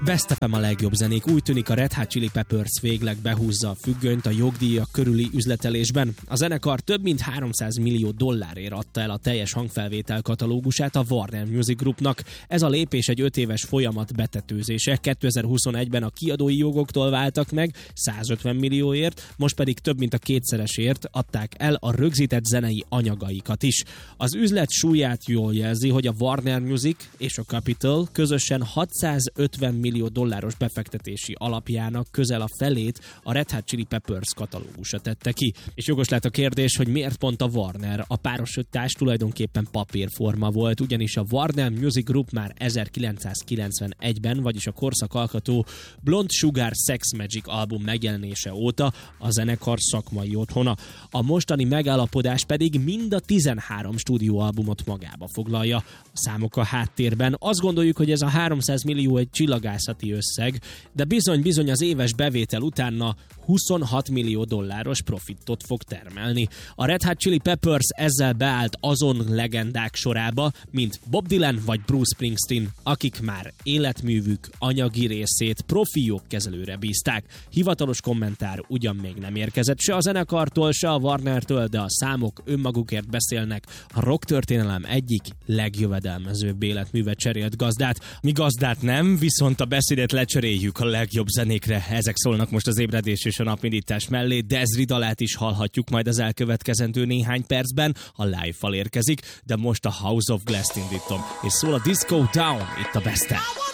Best FM a legjobb zenék. Úgy tűnik, a Red Hot Chili Peppers végleg behúzza a függönyt a jogdíjak körüli üzletelésben. A zenekar több mint $300 millió adta el a teljes hangfelvétel katalógusát a Warner Music Groupnak. Ez a lépés egy 5 éves folyamat betetőzése. 2021-ben a kiadói jogoktól váltak meg 150 millióért, most pedig több mint a kétszeresért adták el a rögzített zenei anyagaikat is. Az üzlet súlyát jól jelzi, hogy a Warner Music és a Capitol közösen $650 millió befektetési alapjának közel a felét a Red Hot Chili Peppers katalógusa tette ki. És jogos lehet a kérdés, hogy miért pont a Warner? A párosítás tulajdonképpen papírforma volt, ugyanis a Warner Music Group már 1991-ben, vagyis a korszakalkotó Blonde Sugar Sex Magic album megjelenése óta a zenekar szakmai otthona. A mostani megállapodás pedig mind a 13 stúdióalbumot magába foglalja. A számok a háttérben. Azt gondoljuk, hogy ez a 300 millió egy csillagászati összeg, de bizony az éves bevétel utána $26 millió profitot fog termelni. A Red Hot Chili Peppers ezzel beállt azon legendák sorába, mint Bob Dylan vagy Bruce Springsteen, akik már életművük anyagi részét profi jogkezelőre bízták. Hivatalos kommentár ugyan még nem érkezett se a zenekartól, se a Warnertől, de a számok önmagukért beszélnek. A rock történelem egyik legjövedelmezőbb életműve cserélt gazdát. Mi gazdát nem, viszont a beszédet lecseréljük a legjobb zenékre. Ezek szólnak most az ébredés és a napindítás mellé. Desri dalát is hallhatjuk majd az elkövetkezendő néhány percben. A live-fal érkezik, de most a House of Glass-t indítom. És szól a Disco Down itt a Best-en.